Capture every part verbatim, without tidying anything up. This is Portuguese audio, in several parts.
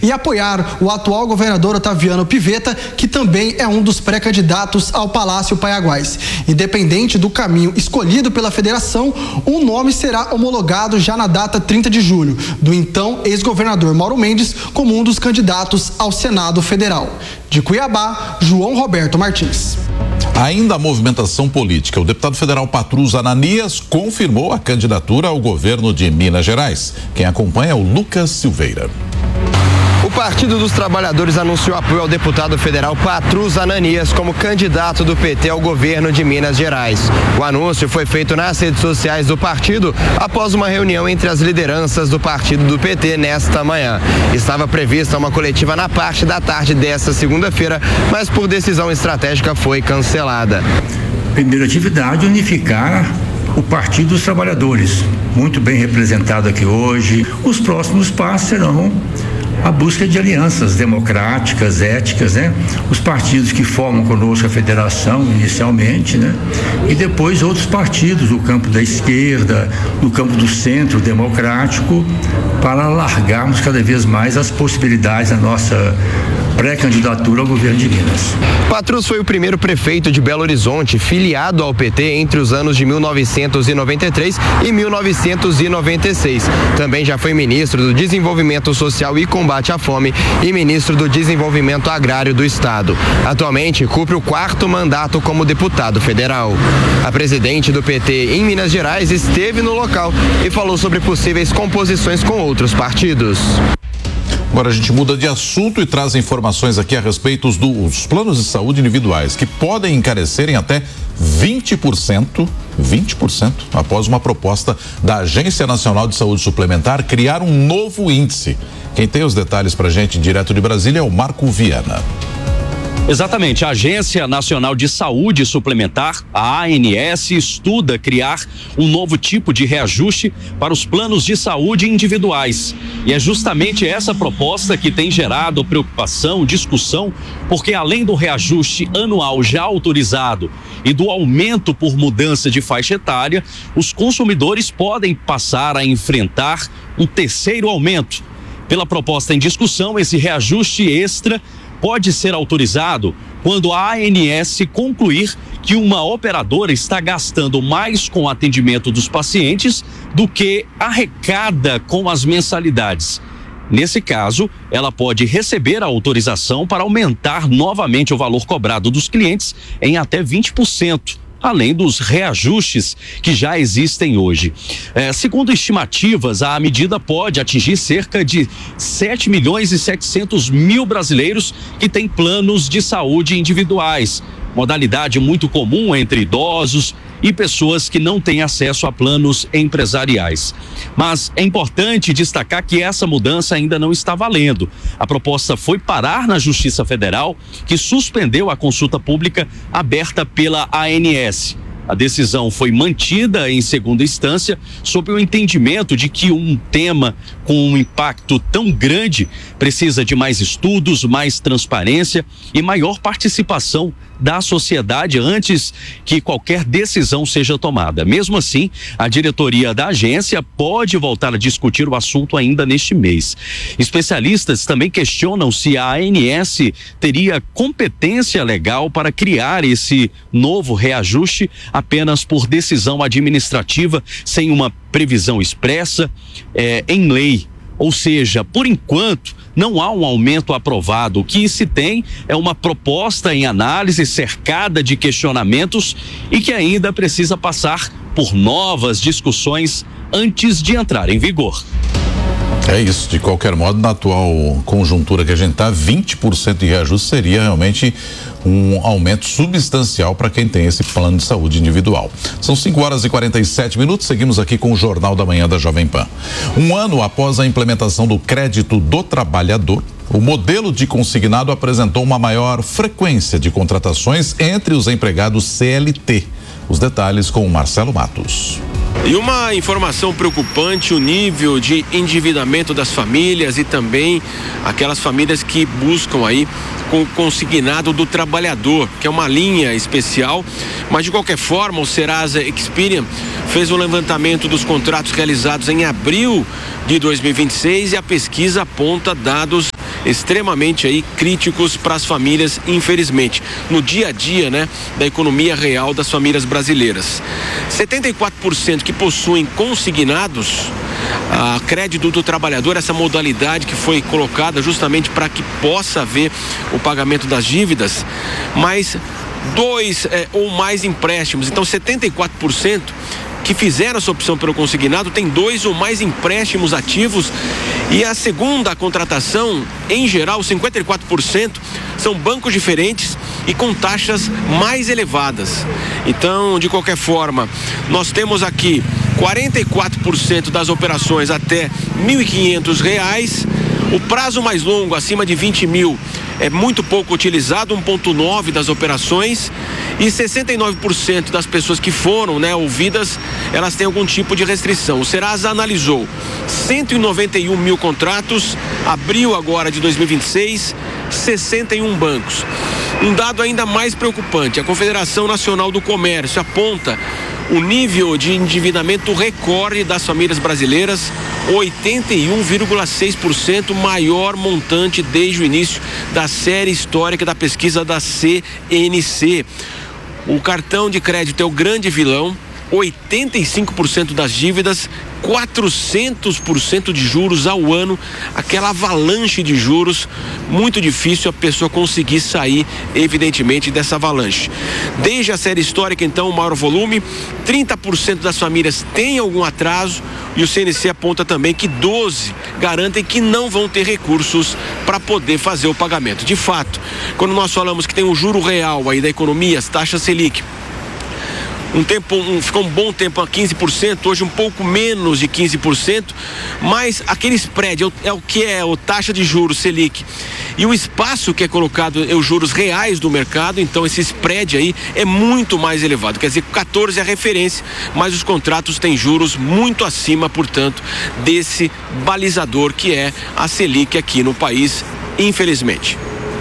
e apoiar o atual governador Otaviano Pivetta, que também é um dos pré-candidatos ao Palácio Paiaguás. Independente do caminho escolhido pela federação, o nome será homologado já na data trinta de julho, do então ex-governador Mauro Mendes como um dos candidatos ao Senado Federal. De Cuiabá, João Roberto Martins. Ainda a movimentação política. O deputado federal Patrus Ananias confirmou a candidatura ao governo de Minas Gerais. Quem acompanha é o Lucas Silveira. O Partido dos Trabalhadores anunciou apoio ao deputado federal Patrus Ananias como candidato do P T ao governo de Minas Gerais. O anúncio foi feito nas redes sociais do partido após uma reunião entre as lideranças do partido do P T nesta manhã. Estava prevista uma coletiva na parte da tarde desta segunda-feira, mas por decisão estratégica foi cancelada. Primeira atividade, unificar o Partido dos Trabalhadores, muito bem representado aqui hoje. Os próximos passos serão a busca de alianças democráticas, éticas, né? Os partidos que formam conosco a federação inicialmente, né? E depois outros partidos do campo da esquerda, do campo do centro democrático, para alargarmos cada vez mais as possibilidades da nossa pré-candidatura ao governo de Minas. Patrus foi o primeiro prefeito de Belo Horizonte filiado ao P T entre os anos de mil novecentos e noventa e três e mil novecentos e noventa e seis. Também já foi ministro do Desenvolvimento Social e Combate à Fome e ministro do Desenvolvimento Agrário do Estado. Atualmente cumpre o quarto mandato como deputado federal. A presidente do P T em Minas Gerais esteve no local e falou sobre possíveis composições com outros partidos. Agora a gente muda de assunto e traz informações aqui a respeito dos planos de saúde individuais, que podem encarecer em até vinte por cento, vinte por cento, após uma proposta da Agência Nacional de Saúde Suplementar criar um novo índice. Quem tem os detalhes pra gente direto de Brasília é o Marco Viana. Exatamente, a Agência Nacional de Saúde Suplementar, a A N S, estuda criar um novo tipo de reajuste para os planos de saúde individuais. E é justamente essa proposta que tem gerado preocupação, discussão, porque além do reajuste anual já autorizado e do aumento por mudança de faixa etária, os consumidores podem passar a enfrentar um terceiro aumento. Pela proposta em discussão, esse reajuste extra pode ser autorizado quando a A N S concluir que uma operadora está gastando mais com o atendimento dos pacientes do que arrecada com as mensalidades. Nesse caso, ela pode receber a autorização para aumentar novamente o valor cobrado dos clientes em até vinte por cento. Além dos reajustes que já existem hoje. É, segundo estimativas, a medida pode atingir cerca de sete milhões e setecentos mil brasileiros que têm planos de saúde individuais, modalidade muito comum entre idosos e pessoas que não têm acesso a planos empresariais. Mas é importante destacar que essa mudança ainda não está valendo. A proposta foi parar na Justiça Federal, que suspendeu a consulta pública aberta pela A N S. A decisão foi mantida em segunda instância sob o entendimento de que um tema com um impacto tão grande precisa de mais estudos, mais transparência e maior participação da sociedade antes que qualquer decisão seja tomada. Mesmo assim, a diretoria da agência pode voltar a discutir o assunto ainda neste mês. Especialistas também questionam se a A N S teria competência legal para criar esse novo reajuste apenas por decisão administrativa, sem uma previsão expressa é, em lei. Ou seja, por enquanto, não há um aumento aprovado. O que se tem é uma proposta em análise cercada de questionamentos e que ainda precisa passar por novas discussões antes de entrar em vigor. É isso, de qualquer modo, na atual conjuntura que a gente está, vinte por cento de reajuste seria realmente um aumento substancial para quem tem esse plano de saúde individual. São cinco horas e quarenta e sete minutos, seguimos aqui com o Jornal da Manhã da Jovem Pan. Um ano após a implementação do crédito do trabalhador, o modelo de consignado apresentou uma maior frequência de contratações entre os empregados C L T. Os detalhes com o Marcelo Matos. E uma informação preocupante, o nível de endividamento das famílias e também aquelas famílias que buscam aí com o consignado do trabalhador, que é uma linha especial, mas de qualquer forma o Serasa Experian fez um levantamento dos contratos realizados em abril de dois mil e vinte e seis e a pesquisa aponta dados extremamente aí críticos para as famílias, infelizmente, no dia a dia, né, da economia real das famílias brasileiras. setenta e quatro por cento que possuem consignados a crédito do trabalhador, essa modalidade que foi colocada justamente para que possa haver o pagamento das dívidas, mas dois é, ou mais empréstimos. Então setenta e quatro por cento que fizeram essa opção pelo consignado tem dois ou mais empréstimos ativos, e a segunda contratação, em geral, cinquenta e quatro por cento são bancos diferentes e com taxas mais elevadas. Então, de qualquer forma, nós temos aqui quarenta e quatro por cento das operações até mil e quinhentos reais. O prazo mais longo, acima de vinte mil, é muito pouco utilizado, um vírgula nove das operações, e sessenta e nove por cento das pessoas que foram, né, ouvidas, elas têm algum tipo de restrição. O Serasa analisou cento e noventa e um mil contratos, abril agora de dois mil e vinte e seis, sessenta e um bancos. Um dado ainda mais preocupante, a Confederação Nacional do Comércio aponta o nível de endividamento recorde das famílias brasileiras, oitenta e um vírgula seis por cento, maior montante desde o início da série histórica da pesquisa da C N C. O cartão de crédito é o grande vilão, oitenta e cinco por cento das dívidas, quatrocentos por cento de juros ao ano, aquela avalanche de juros, muito difícil a pessoa conseguir sair, evidentemente, dessa avalanche. Desde a série histórica, então, o maior volume, trinta por cento das famílias têm algum atraso, e o C N C aponta também que doze garantem que não vão ter recursos para poder fazer o pagamento. De fato, quando nós falamos que tem um juro real aí da economia, as taxas Selic, Um tempo, um, ficou um bom tempo a quinze por cento, hoje um pouco menos de quinze por cento, mas aquele spread é o, é o que é a taxa de juros Selic e o espaço que é colocado é os juros reais do mercado, então esse spread aí é muito mais elevado, quer dizer, quatorze é a referência, mas os contratos têm juros muito acima, portanto, desse balizador que é a Selic aqui no país, infelizmente.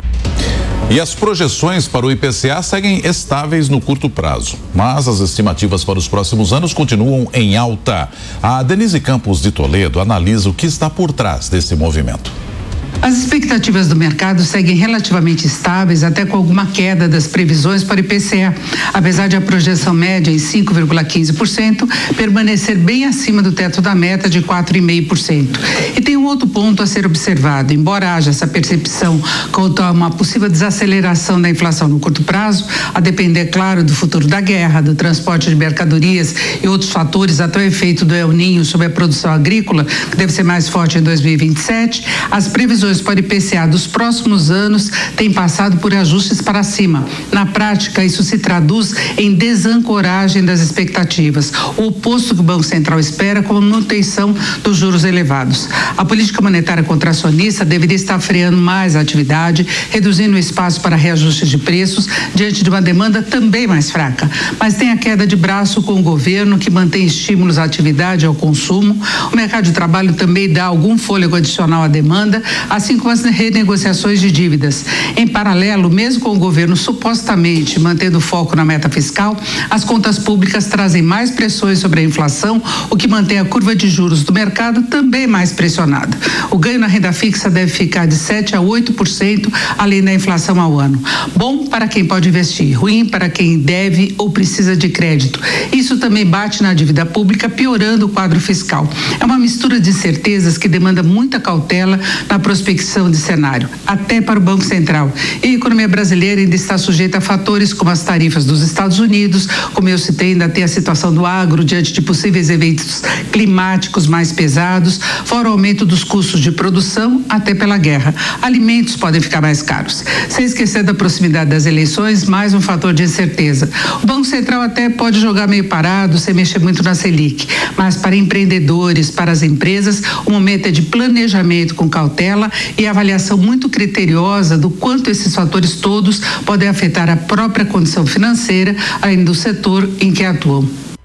E as projeções para o I P C A seguem estáveis no curto prazo, mas as estimativas para os próximos anos continuam em alta. A Denise Campos de Toledo analisa o que está por trás desse movimento. As expectativas do mercado seguem relativamente estáveis, até com alguma queda das previsões para o I P C A, apesar de a projeção média em cinco vírgula quinze por cento permanecer bem acima do teto da meta de quatro vírgula cinco por cento. E tem um outro ponto a ser observado: embora haja essa percepção quanto a uma possível desaceleração da inflação no curto prazo, a depender, claro, do futuro da guerra, do transporte de mercadorias e outros fatores, até o efeito do El Niño sobre a produção agrícola, que deve ser mais forte em dois mil e vinte e sete, as previsões para o I P C A dos próximos anos têm passado por ajustes para cima. Na prática, isso se traduz em desancoragem das expectativas, o oposto que o Banco Central espera, com a manutenção dos juros elevados. A política monetária contracionista deveria estar freando mais a atividade, reduzindo o espaço para reajustes de preços diante de uma demanda também mais fraca. Mas tem a queda de braço com o governo, que mantém estímulos à atividade e ao consumo. O mercado de trabalho também dá algum fôlego adicional à demanda, assim como as renegociações de dívidas. Em paralelo, mesmo com o governo supostamente mantendo foco na meta fiscal, as contas públicas trazem mais pressões sobre a inflação, o que mantém a curva de juros do mercado também mais pressionada. O ganho na renda fixa deve ficar de sete a oito por cento, além da inflação ao ano. Bom para quem pode investir, ruim para quem deve ou precisa de crédito. Isso também bate na dívida pública, piorando o quadro fiscal. É uma mistura de incertezas que demanda muita cautela na prospecção de cenário, até para o Banco Central. E a economia brasileira ainda está sujeita a fatores como as tarifas dos Estados Unidos, como eu citei, ainda tem a situação do agro diante de possíveis eventos climáticos mais pesados, fora o aumento dos custos de produção, até pela guerra. Alimentos podem ficar mais caros. Sem esquecer da proximidade das eleições, mais um fator de incerteza. O Banco Central até pode jogar meio parado, sem mexer muito na Selic, mas para empreendedores, para as empresas, o momento é de planejamento com cautela e avaliação muito criteriosa do quanto esses fatores todos podem afetar a própria condição financeira, além do setor em que atuam.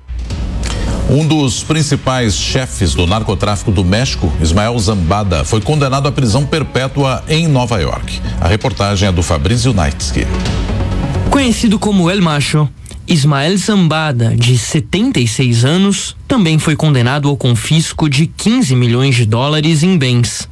Um dos principais chefes do narcotráfico do México, Ismael Zambada, foi condenado à prisão perpétua em Nova York. A reportagem é do Fabrício Naitsky. Conhecido como El Macho, Ismael Zambada, de setenta e seis anos, também foi condenado ao confisco de quinze milhões de dólares em bens.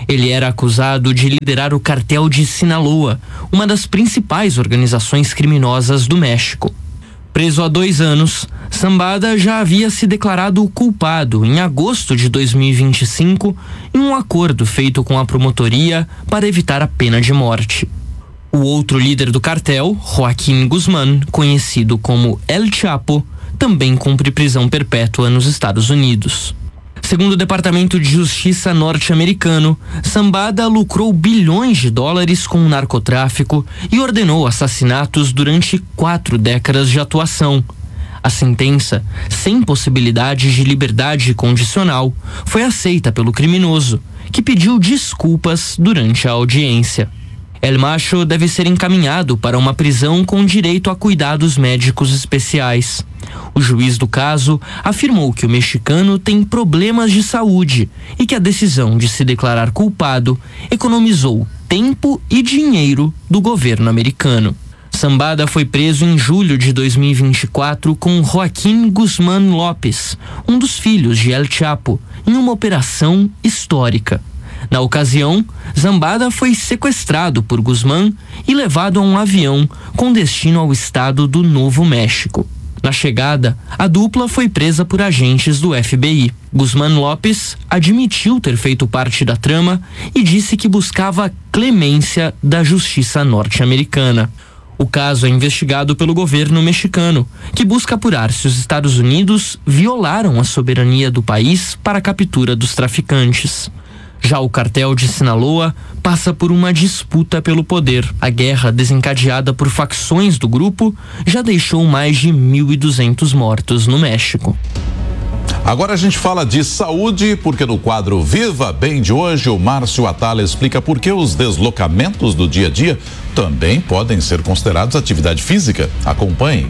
Ele era acusado de liderar o cartel de Sinaloa, uma das principais organizações criminosas do México. Preso há dois anos, Zambada já havia se declarado culpado em agosto de dois mil e vinte e cinco em um acordo feito com a promotoria para evitar a pena de morte. O outro líder do cartel, Joaquim Guzmán, conhecido como El Chapo, também cumpre prisão perpétua nos Estados Unidos. Segundo o Departamento de Justiça norte-americano, Zambada lucrou bilhões de dólares com o narcotráfico e ordenou assassinatos durante quatro décadas de atuação. A sentença, sem possibilidade de liberdade condicional, foi aceita pelo criminoso, que pediu desculpas durante a audiência. El Macho deve ser encaminhado para uma prisão com direito a cuidados médicos especiais. O juiz do caso afirmou que o mexicano tem problemas de saúde e que a decisão de se declarar culpado economizou tempo e dinheiro do governo americano. Zambada foi preso em julho de dois mil e vinte e quatro com Joaquim Guzmán López, um dos filhos de El Chapo, em uma operação histórica. Na ocasião, Zambada foi sequestrado por Guzmán e levado a um avião com destino ao estado do Novo México. Na chegada, a dupla foi presa por agentes do F B I. Guzmán López admitiu ter feito parte da trama e disse que buscava clemência da justiça norte-americana. O caso é investigado pelo governo mexicano, que busca apurar se os Estados Unidos violaram a soberania do país para a captura dos traficantes. Já o cartel de Sinaloa passa por uma disputa pelo poder. A guerra desencadeada por facções do grupo já deixou mais de mil e duzentos mortos no México. Agora a gente fala de saúde, porque no quadro Viva Bem de hoje, o Márcio Atala explica por que os deslocamentos do dia a dia também podem ser considerados atividade física. Acompanhe.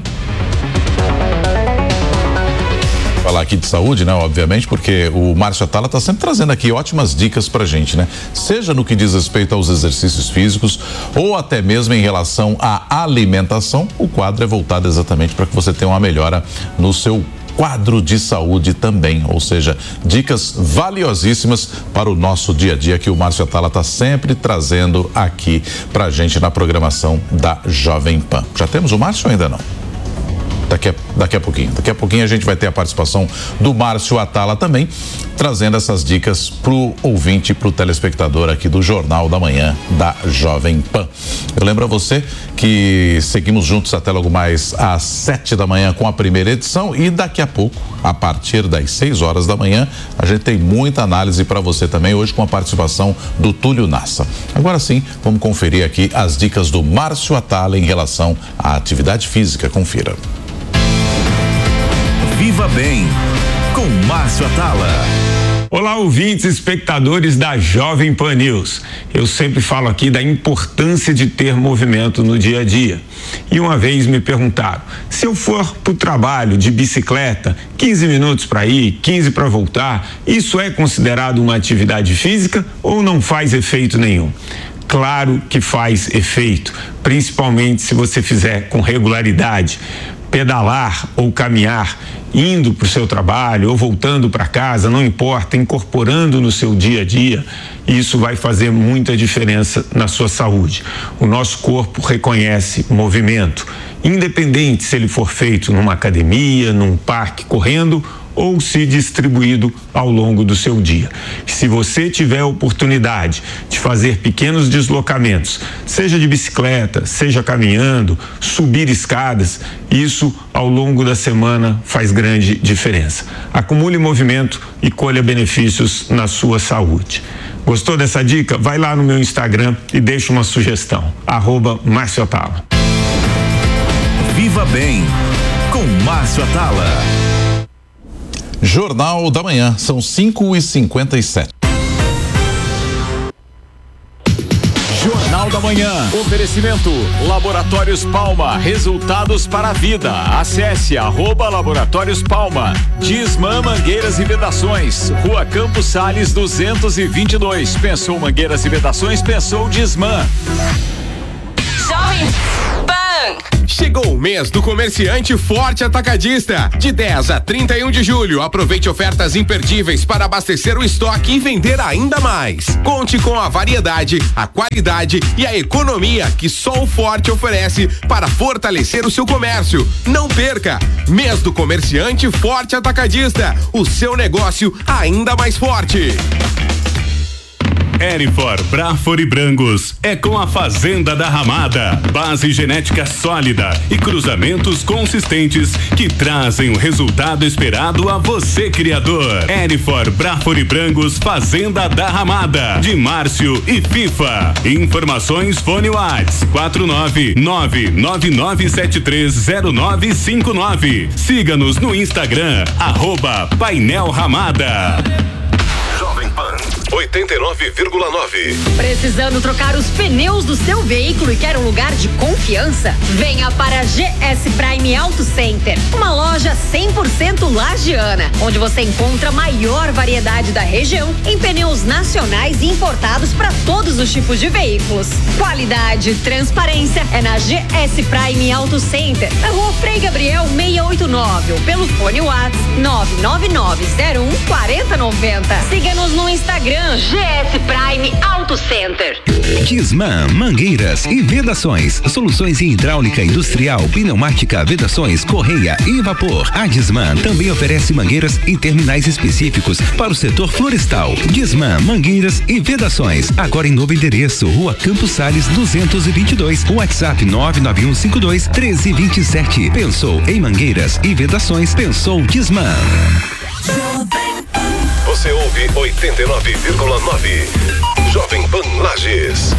Falar aqui de saúde, né? Obviamente, porque o Márcio Atala está sempre trazendo aqui ótimas dicas pra gente, né? Seja no que diz respeito aos exercícios físicos ou até mesmo em relação à alimentação, o quadro é voltado exatamente para que você tenha uma melhora no seu quadro de saúde também, ou seja, dicas valiosíssimas para o nosso dia a dia que o Márcio Atala está sempre trazendo aqui pra gente na programação da Jovem Pan. Já temos o Márcio ou ainda não? Daqui a, daqui a pouquinho. Daqui a pouquinho a gente vai ter a participação do Márcio Atala também, trazendo essas dicas pro ouvinte, pro telespectador aqui do Jornal da Manhã da Jovem Pan. Eu lembro a você que seguimos juntos até logo mais às sete da manhã com a primeira edição e daqui a pouco, a partir das seis horas da manhã, a gente tem muita análise para você também, hoje com a participação do Túlio Nassa. Agora sim, vamos conferir aqui as dicas do Márcio Atala em relação à atividade física. Confira. Viva Bem, com Márcio Atala. Olá, ouvintes e espectadores da Jovem Pan News. Eu sempre falo aqui da importância de ter movimento no dia a dia. E uma vez me perguntaram, se eu for para o trabalho de bicicleta, quinze minutos para ir, quinze para voltar, isso é considerado uma atividade física ou não faz efeito nenhum? Claro que faz efeito, principalmente se você fizer com regularidade. Pedalar ou caminhar, indo para o seu trabalho ou voltando para casa, não importa, incorporando no seu dia a dia, isso vai fazer muita diferença na sua saúde. O nosso corpo reconhece movimento, independente se ele for feito numa academia, num parque correndo ou se distribuído ao longo do seu dia. Se você tiver a oportunidade de fazer pequenos deslocamentos, seja de bicicleta, seja caminhando, subir escadas, isso ao longo da semana faz grande diferença. Acumule movimento e colha benefícios na sua saúde. Gostou dessa dica? Vai lá no meu Instagram e deixa uma sugestão, arroba Márcio Atala. Viva Bem, com Márcio Atala. Jornal da Manhã, são cinco e cinquenta e sete. Jornal da Manhã. Oferecimento Laboratórios Palma. Resultados para a vida. Acesse arroba Laboratórios Palma. Disman Mangueiras e Vedações. Rua Campos Sales duzentos e vinte e dois. Pensou Mangueiras e Vedações? Pensou Disman. Jovem Pan. Chegou o mês do comerciante Forte Atacadista. De dez a trinta e um de julho, aproveite ofertas imperdíveis para abastecer o estoque e vender ainda mais. Conte com a variedade, a qualidade e a economia que só o Forte oferece para fortalecer o seu comércio. Não perca! Mês do comerciante Forte Atacadista. O seu negócio ainda mais forte. Erifor, Brafor e Brangos é com a Fazenda da Ramada. Base genética sólida e cruzamentos consistentes que trazem o resultado esperado a você, criador. Erifor, Brafor e Brangos, Fazenda da Ramada, de Márcio e FIFA. Informações fone Whats quatro nove nove nove nove sete três zero nove cinco nove. Siga-nos no Instagram, arroba Painel Ramada. Jovem Pan oitenta e nove vírgula nove. Precisando trocar os pneus do seu veículo e quer um lugar de confiança? Venha para a G S Prime Auto Center, uma loja cem por cento lagiana, onde você encontra a maior variedade da região em pneus nacionais e importados para todos os tipos de veículos. Qualidade e transparência é na G S Prime Auto Center, na Rua Frei Gabriel seiscentos e oitenta e nove ou pelo fone Whats nove nove nove zero um quatro zero nove zero. Siga-nos no Instagram G S Prime Auto Center. Disman, mangueiras e vedações, soluções em hidráulica industrial, pneumática, vedações, correia e vapor. A Disman também oferece mangueiras em terminais específicos para o setor florestal. Disman, mangueiras e vedações, agora em novo endereço, Rua Campos Sales duzentos e vinte e dois, WhatsApp nove nove um cinco dois um três dois sete. Pensou em mangueiras e vedações, pensou Disman. Você ouve oitenta e nove vírgula nove. Jovem Pan Lages.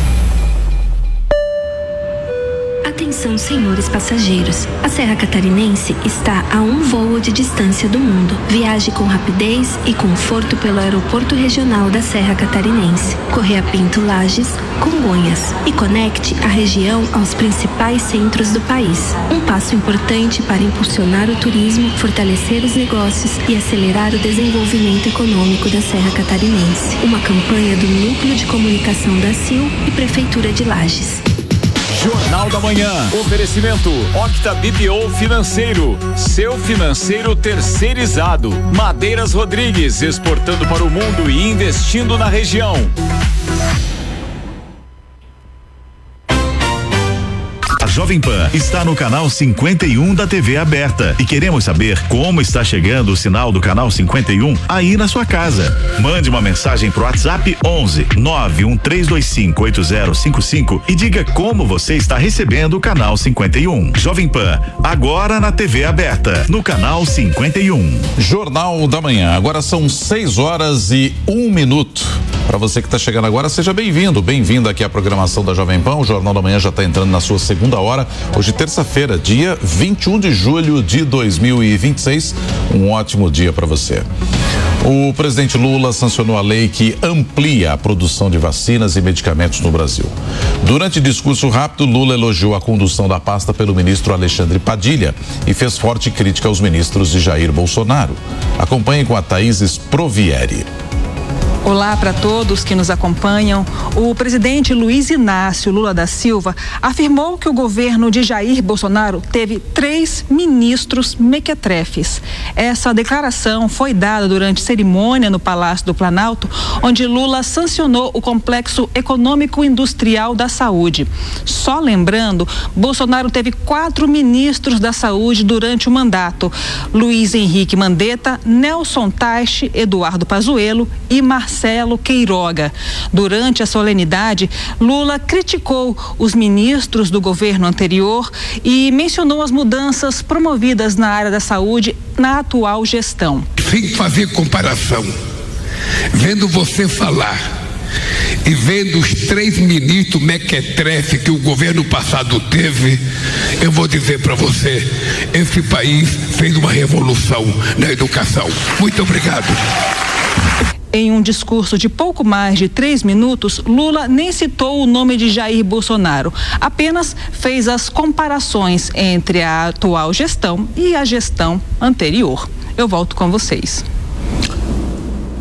Atenção, senhores passageiros. A Serra Catarinense está a um voo de distância do mundo. Viaje com rapidez e conforto pelo Aeroporto Regional da Serra Catarinense, Correia Pinto Lages, Congonhas, e conecte a região aos principais centros do país. Um passo importante para impulsionar o turismo, fortalecer os negócios e acelerar o desenvolvimento econômico da Serra Catarinense. Uma campanha do Núcleo de Comunicação da C I L e Prefeitura de Lages. Jornal da Manhã. Oferecimento Octa B P O Financeiro. Seu financeiro terceirizado. Madeiras Rodrigues, exportando para o mundo e investindo na região. A Jovem Pan está no canal cinquenta e um da T V aberta e queremos saber como está chegando o sinal do canal cinquenta e um aí na sua casa. Mande uma mensagem pro WhatsApp onze nove um três dois cinco oito zero cinco cinco e diga como você está recebendo o canal cinquenta e um. Jovem Pan, agora na T V aberta, no canal cinquenta e um. Jornal da Manhã, agora são seis horas e um minuto. Para você que está chegando agora, seja bem-vindo, bem-vindo aqui à programação da Jovem Pan. O Jornal da Manhã já está entrando na sua segunda hora. Hoje, terça-feira, dia vinte e um de julho de dois mil e vinte e seis. Um ótimo dia para você. O presidente Lula sancionou a lei que amplia a produção de vacinas e medicamentos no Brasil. Durante discurso rápido, Lula elogiou a condução da pasta pelo ministro Alexandre Padilha e fez forte crítica aos ministros de Jair Bolsonaro. Acompanhe com a Thaís Provieri. Olá para todos que nos acompanham. O presidente Luiz Inácio Lula da Silva afirmou que o governo de Jair Bolsonaro teve três ministros mequetrefes. Essa declaração foi dada durante cerimônia no Palácio do Planalto, onde Lula sancionou o Complexo Econômico Industrial da Saúde. Só lembrando, Bolsonaro teve quatro ministros da Saúde durante o mandato: Luiz Henrique Mandetta, Nelson Teich, Eduardo Pazuello e Marcelo Marcelo Queiroga. Durante a solenidade, Lula criticou os ministros do governo anterior e mencionou as mudanças promovidas na área da saúde na atual gestão. Sem fazer comparação, vendo você falar e vendo os três ministros mequetrefe que o governo passado teve, eu vou dizer para você, esse país fez uma revolução na educação. Muito obrigado. Em um discurso de pouco mais de três minutos, Lula nem citou o nome de Jair Bolsonaro, apenas fez as comparações entre a atual gestão e a gestão anterior. Eu volto com vocês.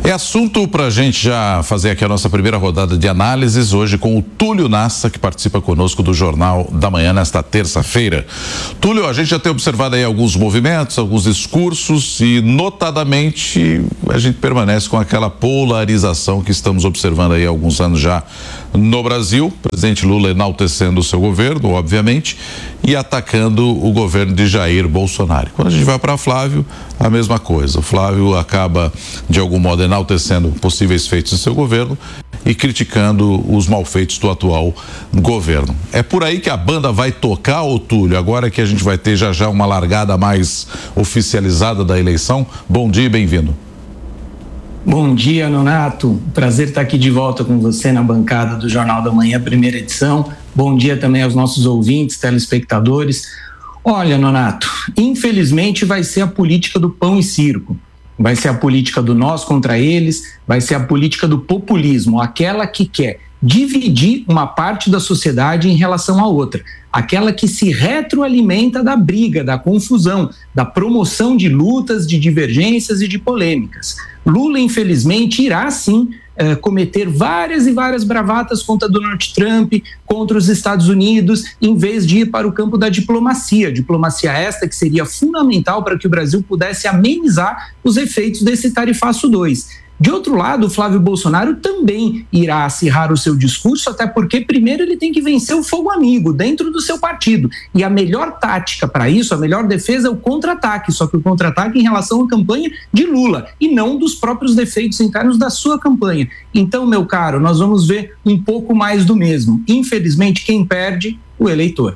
É assunto para a gente já fazer aqui a nossa primeira rodada de análises, hoje com o Túlio Nassa, que participa conosco do Jornal da Manhã nesta terça-feira. Túlio, a gente já tem observado aí alguns movimentos, alguns discursos e, notadamente, a gente permanece com aquela polarização que estamos observando aí há alguns anos já no Brasil. O presidente Lula enaltecendo o seu governo, obviamente, e atacando o governo de Jair Bolsonaro. Quando a gente vai para Flávio, a mesma coisa. O Flávio acaba, de algum modo, enaltecendo possíveis feitos do seu governo e criticando os malfeitos do atual governo. É por aí que a banda vai tocar, ô Túlio, agora que a gente vai ter já já uma largada mais oficializada da eleição. Bom dia e bem-vindo. Bom dia, Nonato. Prazer estar aqui de volta com você na bancada do Jornal da Manhã, primeira edição. Bom dia também aos nossos ouvintes, telespectadores. Olha, Nonato, infelizmente vai ser a política do pão e circo. Vai ser a política do nós contra eles, vai ser a política do populismo, aquela que quer dividir uma parte da sociedade em relação à outra, aquela que se retroalimenta da briga, da confusão, da promoção de lutas, de divergências e de polêmicas. Lula, infelizmente, irá sim eh, cometer várias e várias bravatas contra Donald Trump, contra os Estados Unidos, em vez de ir para o campo da diplomacia. Diplomacia esta que seria fundamental para que o Brasil pudesse amenizar os efeitos desse tarifaço dois. De outro lado, o Flávio Bolsonaro também irá acirrar o seu discurso, até porque primeiro ele tem que vencer o fogo amigo dentro do seu partido. E a melhor tática para isso, a melhor defesa é o contra-ataque, só que o contra-ataque em relação à campanha de Lula e não dos próprios defeitos internos da sua campanha. Então, meu caro, nós vamos ver um pouco mais do mesmo. Infelizmente, quem perde? O eleitor.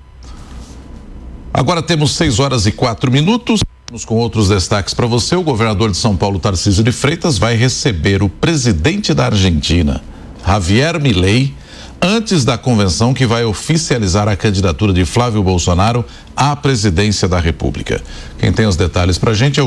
Agora temos seis horas e quatro minutos. Com outros destaques para você, o governador de São Paulo, Tarcísio de Freitas, vai receber o presidente da Argentina, Javier Milei, antes da convenção que vai oficializar a candidatura de Flávio Bolsonaro à presidência da República. Quem tem os detalhes para a gente é o...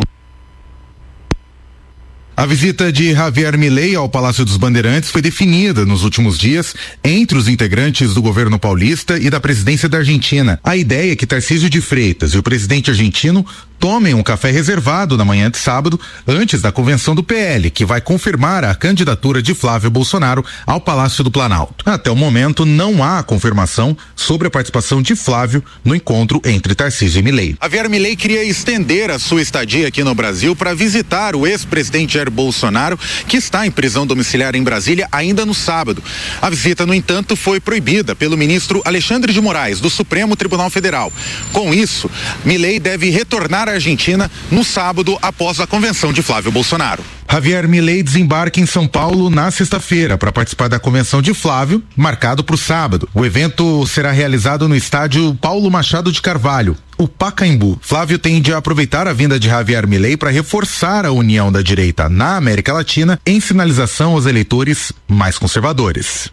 A visita de Javier Milei ao Palácio dos Bandeirantes foi definida nos últimos dias entre os integrantes do governo paulista e da presidência da Argentina. A ideia é que Tarcísio de Freitas e o presidente argentino tomem um café reservado na manhã de sábado, antes da convenção do P L, que vai confirmar a candidatura de Flávio Bolsonaro ao Palácio do Planalto. Até o momento, não há confirmação sobre a participação de Flávio no encontro entre Tarcísio e Milei. Javier Milei queria estender a sua estadia aqui no Brasil para visitar o ex-presidente Jair Bolsonaro, que está em prisão domiciliar em Brasília ainda no sábado. A visita, no entanto, foi proibida pelo ministro Alexandre de Moraes, do Supremo Tribunal Federal. Com isso, Milei deve retornar à Argentina no sábado após a convenção de Flávio Bolsonaro. Javier Milei desembarca em São Paulo na sexta-feira para participar da convenção de Flávio, marcado para o sábado. O evento será realizado no estádio Paulo Machado de Carvalho, o Pacaembu. Flávio tem de aproveitar a vinda de Javier Milei para reforçar a união da direita na América Latina em sinalização aos eleitores mais conservadores.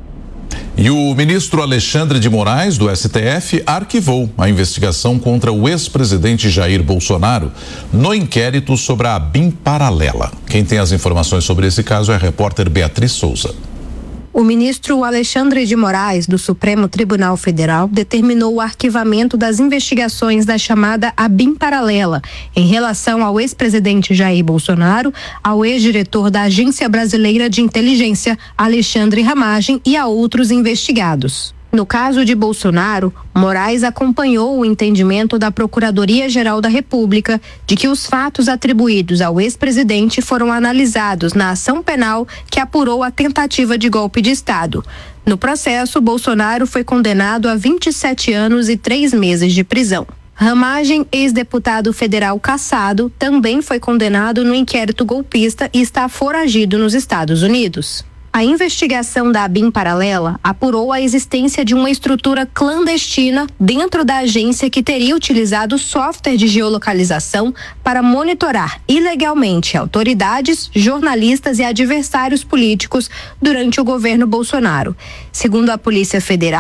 E o ministro Alexandre de Moraes, do S T F, arquivou a investigação contra o ex-presidente Jair Bolsonaro no inquérito sobre a ABIN paralela. Quem tem as informações sobre esse caso é a repórter Beatriz Souza. O ministro Alexandre de Moraes, do Supremo Tribunal Federal, determinou o arquivamento das investigações da chamada ABIN paralela em relação ao ex-presidente Jair Bolsonaro, ao ex-diretor da Agência Brasileira de Inteligência, Alexandre Ramagem, e a outros investigados. No caso de Bolsonaro, Moraes acompanhou o entendimento da Procuradoria-Geral da República de que os fatos atribuídos ao ex-presidente foram analisados na ação penal que apurou a tentativa de golpe de Estado. No processo, Bolsonaro foi condenado a vinte e sete anos e três meses de prisão. Ramagem, ex-deputado federal cassado, também foi condenado no inquérito golpista e está foragido nos Estados Unidos. A investigação da ABIN paralela apurou a existência de uma estrutura clandestina dentro da agência que teria utilizado software de geolocalização para monitorar ilegalmente autoridades, jornalistas e adversários políticos durante o governo Bolsonaro. Segundo a Polícia Federal,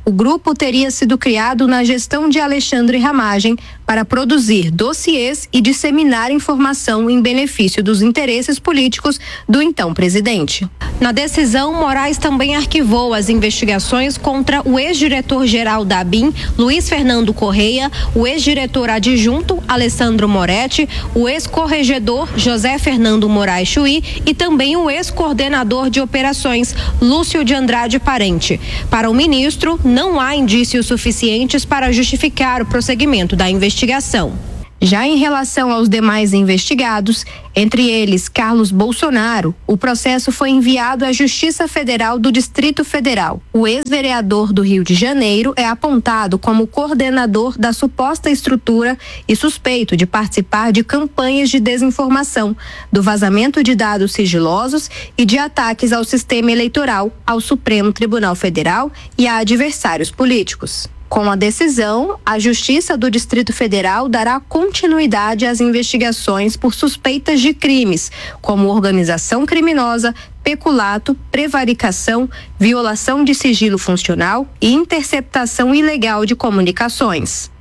O grupo teria sido criado na gestão de Alexandre Ramagem para produzir dossiês e disseminar informação em benefício dos interesses políticos do então presidente. Na decisão, Moraes também arquivou as investigações contra o ex-diretor-geral da ABIN, Luiz Fernando Correia, o ex-diretor adjunto, Alessandro Moretti, o ex-corregedor, José Fernando Moraes Chuí, e também o ex-coordenador de operações, Lúcio de Andrade Parente. Para o ministro, não há indícios suficientes para justificar o prosseguimento da investigação. Já em relação aos demais investigados, entre eles Carlos Bolsonaro, o processo foi enviado à Justiça Federal do Distrito Federal. O ex-vereador do Rio de Janeiro é apontado como coordenador da suposta estrutura e suspeito de participar de campanhas de desinformação, do vazamento de dados sigilosos e de ataques ao sistema eleitoral, ao Supremo Tribunal Federal e a adversários políticos. Com a decisão, a Justiça do Distrito Federal dará continuidade às investigações por suspeitas de crimes, como organização criminosa, peculato, prevaricação, violação de sigilo funcional e interceptação ilegal de comunicações.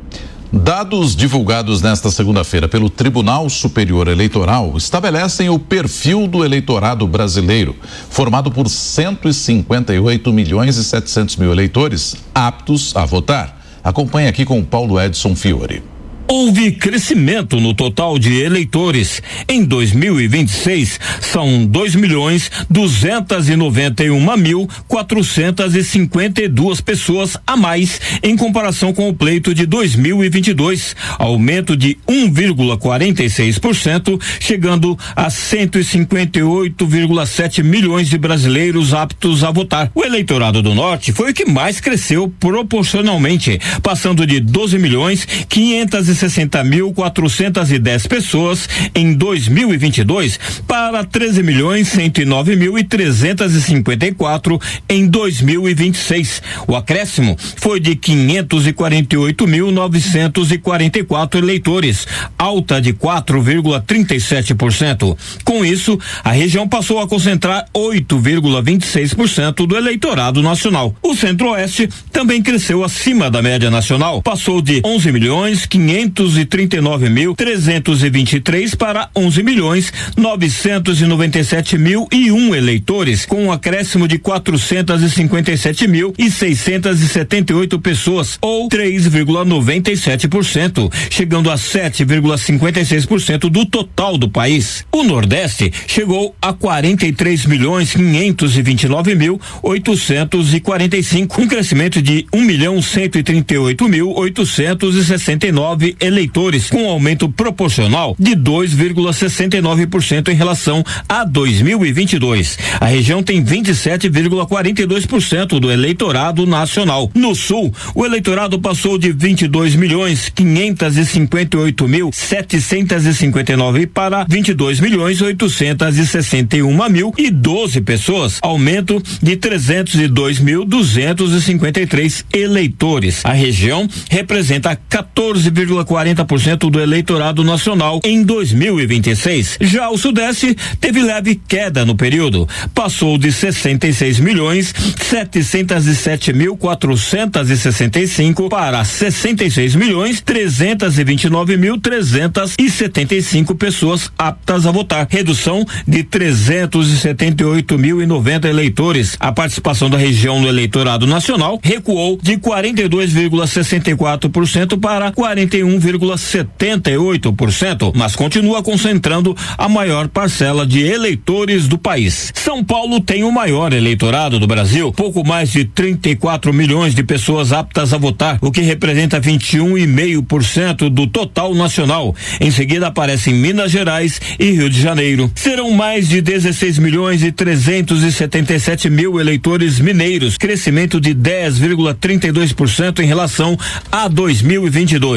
Dados divulgados nesta segunda-feira pelo Tribunal Superior Eleitoral estabelecem o perfil do eleitorado brasileiro, formado por cento e cinquenta e oito milhões e setecentos mil eleitores aptos a votar. Acompanhe aqui com Paulo Edson Fiore. Houve crescimento no total de eleitores. Em dois mil e vinte e seis, são dois milhões duzentos e noventa e um mil quatrocentos e cinquenta e duas pessoas a mais em comparação com o pleito de dois mil e vinte e dois, aumento de um vírgula quarenta e seis por cento, chegando a cento e cinquenta e oito vírgula sete milhões de brasileiros aptos a votar. O eleitorado do Norte foi o que mais cresceu proporcionalmente, passando de doze milhões quinhentos e sessenta mil quatrocentos e dez pessoas em dois mil e vinte e dois para treze milhões cento e nove mil e trezentos e cinquenta e quatro em dois mil e vinte e seis. O acréscimo foi de quinhentos e quarenta e oito mil novecentos e quarenta e quatro eleitores, alta de quatro vírgula trinta e sete por cento. Com isso, a região passou a concentrar oito vírgula vinte e seis por cento do eleitorado nacional. O Centro-Oeste também cresceu acima da média nacional, passou de onze milhões quinhentos e trinta e nove mil trezentos e vinte e três para onze milhões novecentos e noventa e sete mil e um eleitores, com um acréscimo de quatrocentos e cinquenta e sete mil e seiscentos e setenta e oito pessoas, ou três vírgula noventa e sete por cento, chegando a sete vírgula cinquenta e seis por cento do total do país. O Nordeste chegou a quarenta e três milhões quinhentos e vinte e nove mil oitocentos e quarenta e cinco, um crescimento de um milhão cento e trinta e oito mil oitocentos e sessenta e nove eleitores, com aumento proporcional de dois vírgula sessenta e nove por cento em relação a dois mil e vinte e dois. A região tem vinte e sete vírgula quarenta e dois por cento do eleitorado nacional. No Sul, o eleitorado passou de vinte e dois milhões quinhentos e cinquenta e oito mil setecentos e cinquenta e nove para vinte e dois milhões oitocentos e sessenta e um mil e doze pessoas, aumento de trezentos e dois mil duzentos e cinquenta e três eleitores. A região representa quatorze vírgula quarenta por cento do eleitorado nacional em dois mil e vinte e seis. Já o Sudeste teve leve queda no período, passou de sessenta e seis milhões setecentos e sete mil quatrocentos e sessenta e cinco para sessenta e seis milhões trezentos e vinte e nove mil trezentos e setenta e cinco pessoas aptas a votar, redução de trezentos e setenta e oito mil e noventa eleitores. A participação da região no eleitorado nacional recuou de quarenta e dois vírgula sessenta e quatro por cento para quarenta e um vírgula setenta e oito por cento, mas continua concentrando a maior parcela de eleitores do país. São Paulo tem o maior eleitorado do Brasil, pouco mais de trinta e quatro milhões de pessoas aptas a votar, o que representa vinte e um vírgula cinco por cento do total nacional. Em seguida aparecem Minas Gerais e Rio de Janeiro. Serão mais de dezesseis milhões e trezentos e setenta e sete mil eleitores mineiros, crescimento de dez vírgula trinta e dois por cento em relação a dois mil e vinte e dois. No Rio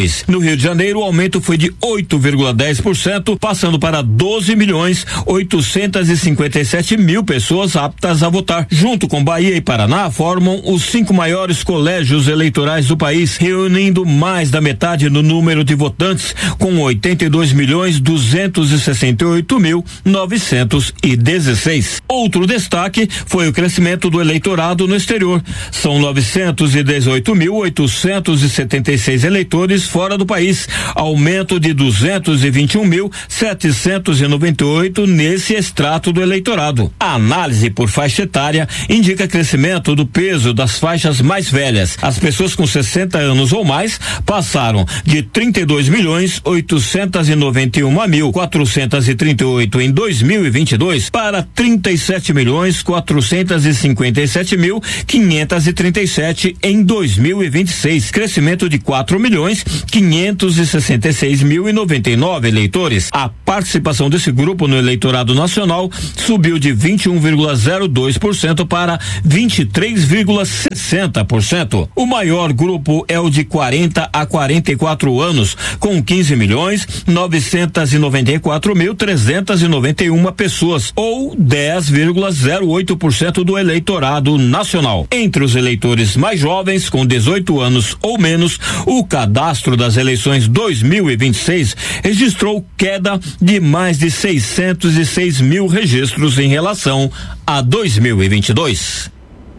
Rio de Janeiro, o aumento foi de oito vírgula dez por cento, passando para doze milhões oitocentos e cinquenta e sete mil pessoas aptas a votar. Junto com Bahia e Paraná, formam os cinco maiores colégios eleitorais do país, reunindo mais da metade no número de votantes, com oitenta e dois milhões duzentos e sessenta e oito mil novecentos e dezesseis. Outro destaque foi o crescimento do eleitorado no exterior. São novecentos e dezoito mil oitocentos e setenta e seis eleitores fora do país, aumento de duzentos e vinte e um mil setecentos e noventa e oito nesse extrato do eleitorado. A análise por faixa etária indica crescimento do peso das faixas mais velhas. As pessoas com sessenta anos ou mais passaram de trinta e dois milhões oitocentos e noventa e um mil quatrocentos e trinta e oito em dois mil e vinte e dois para trinta e sete milhões quatrocentos e cinquenta e sete mil quinhentos e trinta e sete em dois mil e vinte e seis, crescimento de quatro milhões quinhentos e sessenta e seis mil e noventa e nove eleitores. A participação desse grupo no eleitorado nacional subiu de vinte e um vírgula zero dois por cento para vinte e três vírgula sessenta por cento. O maior grupo é o de quarenta a quarenta e quatro anos, com quinze milhões novecentos e noventa e quatro mil trezentos e noventa e uma pessoas, ou dez vírgula zero oito por cento do eleitorado nacional. Entre os eleitores mais jovens, com dezoito anos ou menos, o cadastro das eleições dois mil e vinte e seis registrou queda de mais de seiscentos e seis mil registros em relação a dois mil e vinte e dois.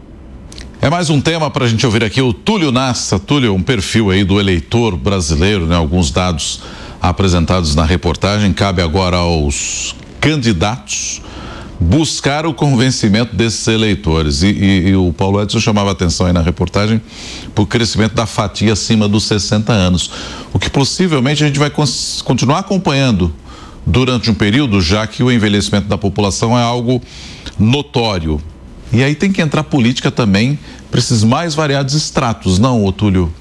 É mais um tema para a gente ouvir aqui o Túlio Nassa. Túlio, um perfil aí do eleitor brasileiro, né? Alguns dados apresentados na reportagem. Cabe agora aos candidatos buscar o convencimento desses eleitores. E, e, e o Paulo Edson chamava atenção aí na reportagem para o crescimento da fatia acima dos sessenta anos. O que possivelmente a gente vai cons- continuar acompanhando durante um período, já que o envelhecimento da população é algo notório. E aí tem que entrar política também para esses mais variados estratos, não, Otúlio?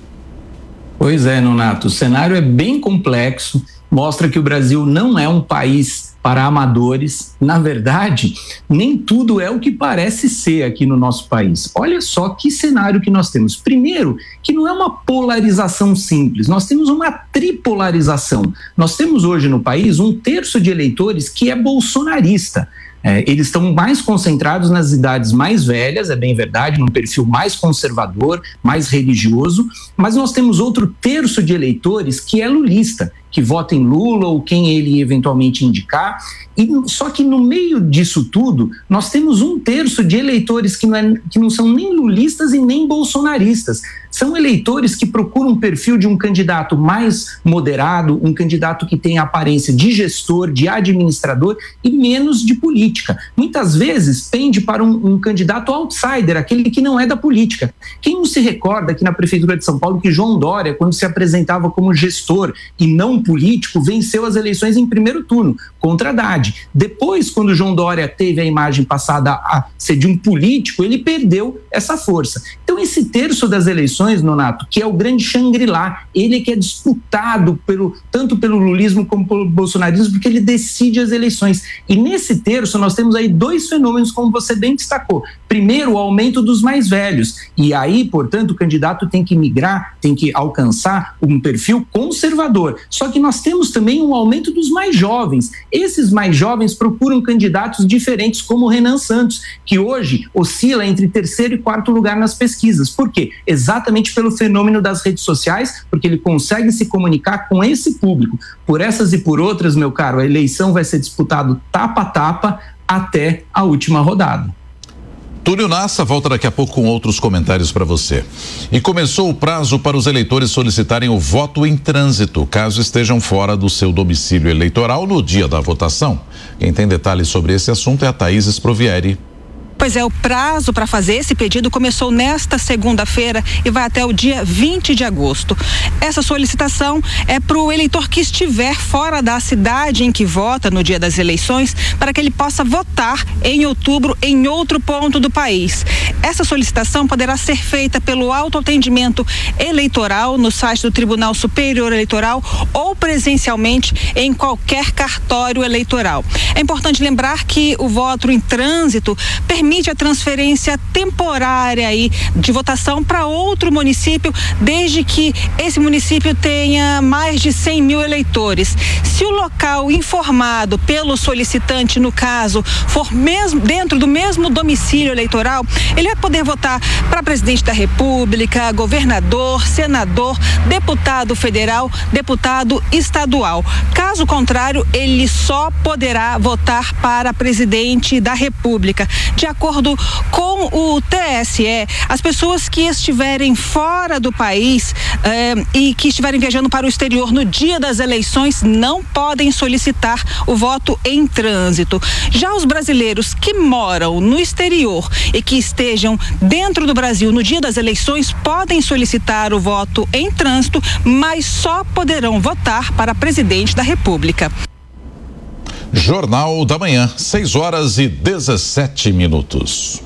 Pois é, Nonato, o cenário é bem complexo, mostra que o Brasil não é um país para amadores. Na verdade, nem tudo é o que parece ser aqui no nosso país. Olha só que cenário que nós temos. Primeiro, que não é uma polarização simples, nós temos uma tripolarização. Nós temos hoje no país um terço de eleitores que é bolsonarista. É, eles estão mais concentrados nas idades mais velhas, é bem verdade, num perfil mais conservador, mais religioso, mas nós temos outro terço de eleitores que é lulista, que vota em Lula ou quem ele eventualmente indicar, e só que no meio disso tudo, nós temos um terço de eleitores que não, é, que não são nem lulistas e nem bolsonaristas. São eleitores que procuram um perfil de um candidato mais moderado, um candidato que tem a aparência de gestor, de administrador e menos de política. Muitas vezes pende para um, um candidato outsider, aquele que não é da política. Quem não se recorda aqui na Prefeitura de São Paulo que João Dória, quando se apresentava como gestor e não político, venceu as eleições em primeiro turno, contra Haddad. Depois, quando João Dória teve a imagem passada a ser de um político, ele perdeu essa força. Então, esse terço das eleições, Nonato, que é o grande Xangri-Lá, ele que é disputado pelo, tanto pelo lulismo como pelo bolsonarismo, porque ele decide as eleições. E nesse terço nós temos aí dois fenômenos, como você bem destacou. Primeiro, o aumento dos mais velhos. E aí, portanto, o candidato tem que migrar, tem que alcançar um perfil conservador. Só que nós temos também um aumento dos mais jovens. Esses mais jovens procuram candidatos diferentes, como o Renan Santos, que hoje oscila entre terceiro e quarto lugar nas pesquisas. Por quê? Exatamente pelo fenômeno das redes sociais, porque ele consegue se comunicar com esse público. Por essas e por outras, meu caro, a eleição vai ser disputada tapa a tapa até a última rodada. Túlio Nassa volta daqui a pouco com outros comentários para você. E começou o prazo para os eleitores solicitarem o voto em trânsito, caso estejam fora do seu domicílio eleitoral no dia da votação. Quem tem detalhes sobre esse assunto é a Thaís Sprovieri. Pois é, o prazo para fazer esse pedido começou nesta segunda-feira e vai até o dia vinte de agosto. Essa solicitação é para o eleitor que estiver fora da cidade em que vota no dia das eleições, para que ele possa votar em outubro em outro ponto do país. Essa solicitação poderá ser feita pelo autoatendimento eleitoral no site do Tribunal Superior Eleitoral ou presencialmente em qualquer cartório eleitoral. É importante lembrar que o voto em trânsito permite permite a transferência temporária aí de votação para outro município, desde que esse município tenha mais de cem mil eleitores. Se o local informado pelo solicitante, no caso, for mesmo dentro do mesmo domicílio eleitoral, ele vai poder votar para presidente da República, governador, senador, deputado federal, deputado estadual. Caso contrário, ele só poderá votar para presidente da República. De acordo com o T S E, as pessoas que estiverem fora do país eh, e que estiverem viajando para o exterior no dia das eleições não podem solicitar o voto em trânsito. Já os brasileiros que moram no exterior e que estejam dentro do Brasil no dia das eleições podem solicitar o voto em trânsito, mas só poderão votar para presidente da República. Jornal da Manhã, seis horas e dezessete minutos.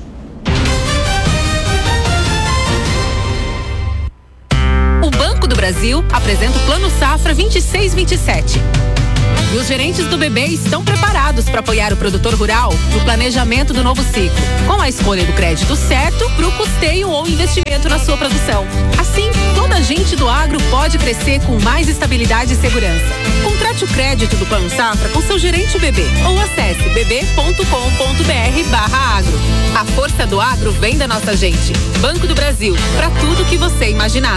O Banco do Brasil apresenta o Plano Safra vinte e seis vinte e sete. E os gerentes do B B estão preparados para apoiar o produtor rural no planejamento do novo ciclo, com a escolha do crédito certo para o custeio ou investimento na sua produção. Assim, toda a gente do agro pode crescer com mais estabilidade e segurança. Contrate o crédito do Plano Safra com seu gerente B B ou acesse b b ponto com ponto b r barra agro. A força do agro vem da nossa gente. Banco do Brasil, para tudo que você imaginar.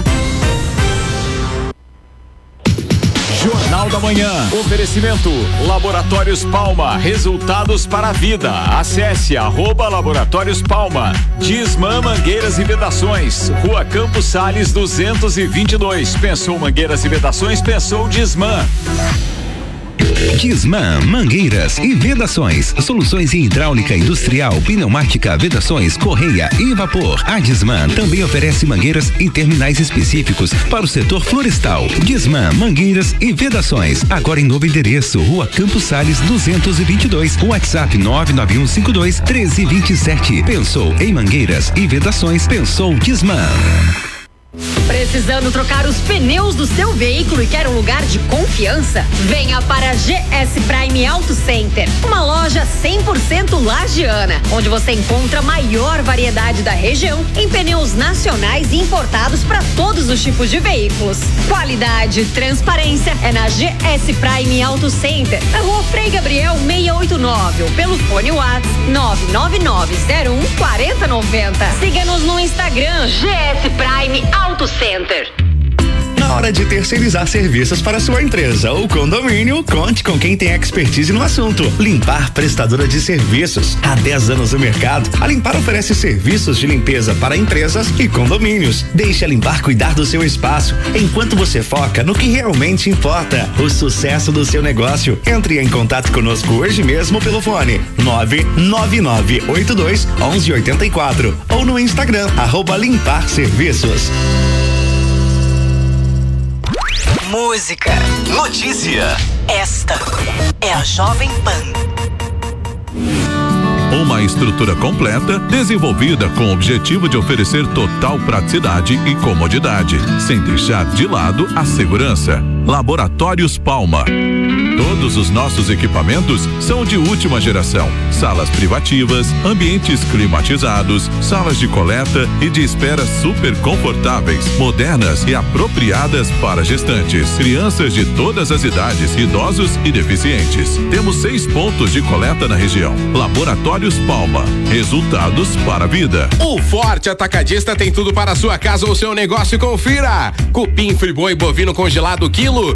Jornal da Manhã. Oferecimento Laboratórios Palma. Resultados para a vida. Acesse arroba Laboratórios Palma. Disman Mangueiras e Vedações. Rua Campos Sales duzentos e vinte e dois. Pensou Mangueiras e Vedações? Pensou Disman. Disman Mangueiras e Vedações. Soluções em hidráulica industrial, pneumática, vedações, correia e vapor. A Disman também oferece mangueiras em terminais específicos para o setor florestal. Disman Mangueiras e Vedações. Agora em novo endereço, Rua Campos Sales duzentos e vinte e dois. WhatsApp nove nove um cinco dois um três dois sete. Pensou em mangueiras e vedações? Pensou Disman. Precisando trocar os pneus do seu veículo e quer um lugar de confiança? Venha para a G S Prime Auto Center, uma loja cem por cento lagiana, onde você encontra a maior variedade da região em pneus nacionais e importados para todos os tipos de veículos. Qualidade e transparência é na G S Prime Auto Center, na Rua Frei Gabriel seiscentos e oitenta e nove ou pelo fone WhatsApp nove nove nove zero um quatro zero nove zero. Siga-nos no Instagram G S Prime Auto Center. Na hora de terceirizar serviços para sua empresa ou condomínio, conte com quem tem expertise no assunto. Limpar Prestadora de Serviços. Há dez anos no mercado, a Limpar oferece serviços de limpeza para empresas e condomínios. Deixe a Limpar cuidar do seu espaço, enquanto você foca no que realmente importa, o sucesso do seu negócio. Entre em contato conosco hoje mesmo pelo fone nove nove nove oito dois um um oito quatro ou no Instagram, arroba Limpar Serviços. Música, notícia. Esta é a Jovem Pan. Uma estrutura completa, desenvolvida com o objetivo de oferecer total praticidade e comodidade, sem deixar de lado a segurança. Laboratórios Palma. Todos os nossos equipamentos são de última geração. Salas privativas, ambientes climatizados, salas de coleta e de espera super confortáveis, modernas e apropriadas para gestantes, crianças de todas as idades, idosos e deficientes. Temos seis pontos de coleta na região. Laboratórios Palma. Resultados para a vida. O Forte Atacadista tem tudo para a sua casa ou seu negócio. Confira. Cupim Friboi bovino congelado quilo